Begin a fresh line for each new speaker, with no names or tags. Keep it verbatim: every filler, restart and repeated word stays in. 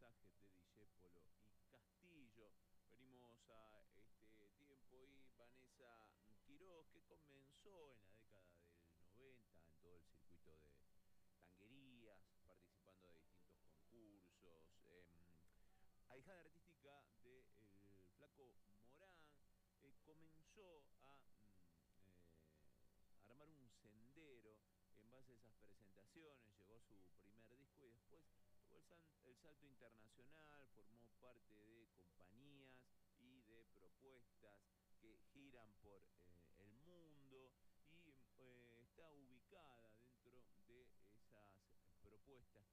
mensajes de Discépolo y Castillo. Venimos a este tiempo y Vanessa Quiroz, que comenzó en la década del noventa en todo el circuito de tanguerías, participando de distintos concursos. Eh, ahijada artística del Flaco Morán, eh, comenzó a mm, eh, armar un sendero en base a esas presentaciones. Llegó su primer disco y después tuvo el, san- el salto internacional, formó parte de compañías y de propuestas que giran por eh, el mundo y eh, está ubicada dentro de esas propuestas